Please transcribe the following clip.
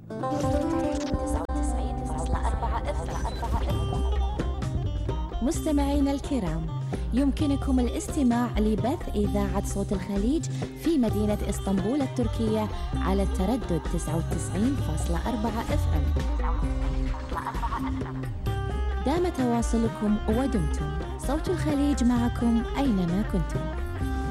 مستمعينا الكرام، يمكنكم الاستماع لبث إذاعة صوت الخليج في مدينة إسطنبول التركية على التردد 99.4 FM. دام تواصلكم ودمتم صوت الخليج معكم أينما كنتم.